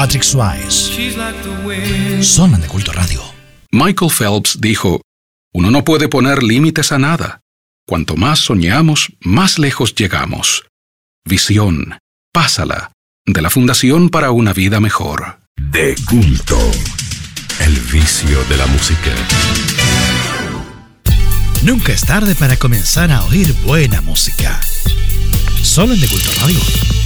Patrick Swayze. Zona de Culto Radio. Michael Phelps dijo: uno no puede poner límites a nada. Cuanto más soñamos, más lejos llegamos. Visión, pásala, de la Fundación para una Vida Mejor. De culto, el vicio de la música. Nunca es tarde para comenzar a oír buena música. Solo en De Culto Radio.